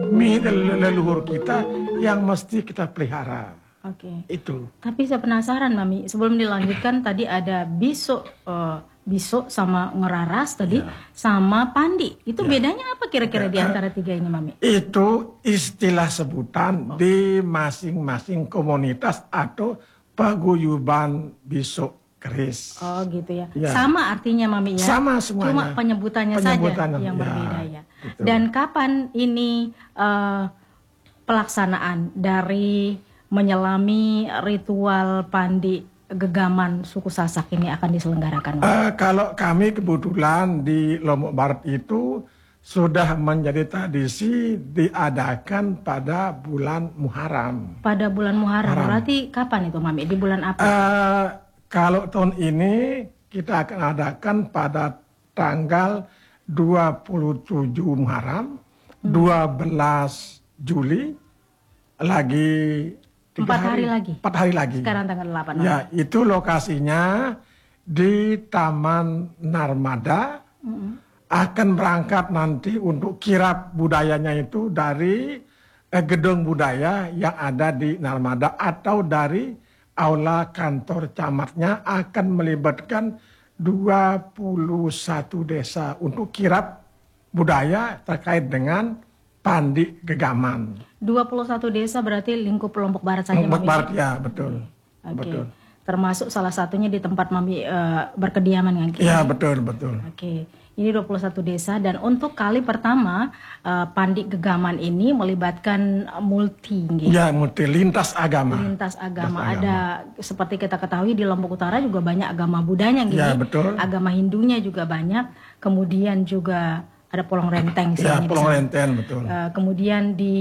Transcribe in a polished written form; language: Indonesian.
leluhur kita yang mesti kita pelihara. Oke. Itu. Tapi saya penasaran, Mami. Sebelum dilanjutkan tadi ada biso sama ngeraras tadi, sama pandi. Itu bedanya apa kira-kira di antara tiga ini, Mami? Itu istilah sebutan di masing-masing komunitas atau paguyuban biso keris. Oh gitu ya. Sama artinya, Mami ya? Sama semuanya. Cuma penyebutannya saja yang berbeda ya. Betul. Dan kapan ini pelaksanaan dari menyelami ritual pandi gegaman suku Sasak ini akan diselenggarakan? Kalau kami kebetulan di Lombok Barat itu sudah menjadi tradisi diadakan pada bulan Muharram. Pada bulan Muharram. Berarti kapan itu, Mami? Di bulan apa? Kalau tahun ini kita akan adakan pada tanggal 27 Muharram, 12 Juli, lagi 4 hari lagi. 4 hari lagi. Sekarang tanggal 8. Ya, itu lokasinya di Taman Narmada. Akan berangkat nanti untuk kirap budayanya itu dari gedung budaya yang ada di Narmada atau dari aula kantor camatnya, akan melibatkan 21 desa untuk kirap budaya terkait dengan pandi gegaman. 21 desa berarti lingkup Lombok Barat saja, Lombok Mami? Barat ya, betul. Oke. Betul. Termasuk salah satunya di tempat Mami berkediaman kan? Ya, betul, betul. Oke. Ini 21 desa dan untuk kali pertama pandi gegaman ini melibatkan multi. Ya, multi lintas agama. Lintas agama. Ada seperti kita ketahui di Lombok Utara juga banyak agama Budanya gitu. Ya, betul. Agama Hindunya juga banyak. Kemudian juga ada Polong Renteng. Ya, Polong Renteng, betul. Kemudian di